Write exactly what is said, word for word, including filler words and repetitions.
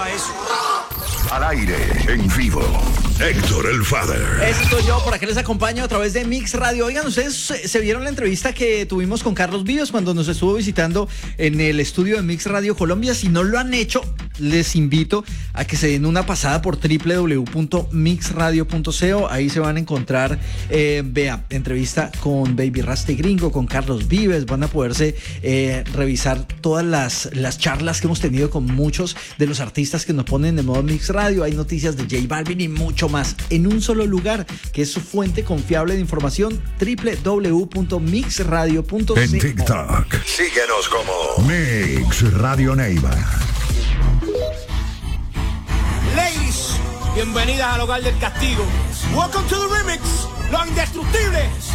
a eso. Al aire, en vivo, Héctor el Father. Este soy yo, por aquí les acompaño a través de Mix Radio. Oigan, ustedes se vieron la entrevista que tuvimos con Carlos Vives cuando nos estuvo visitando en el estudio de Mix Radio Colombia. Si no lo han hecho, les invito a que se den una pasada por doble u doble u doble u punto mix radio punto co. Ahí se van a encontrar, eh, vea, entrevista con Baby Raste Gringo, con Carlos Vives. Van a poderse eh, revisar todas las, las charlas que hemos tenido con muchos de los artistas que nos ponen de modo Mix Radio. Hay noticias de J Balvin y mucho más en un solo lugar, que es su fuente confiable de información, doble u doble u doble u punto mix radio punto co. En TikTok, síguenos como Mix Radio Neiva. Ladies, bienvenidas al hogar del castigo. Welcome to the remix, Lo Indestructible.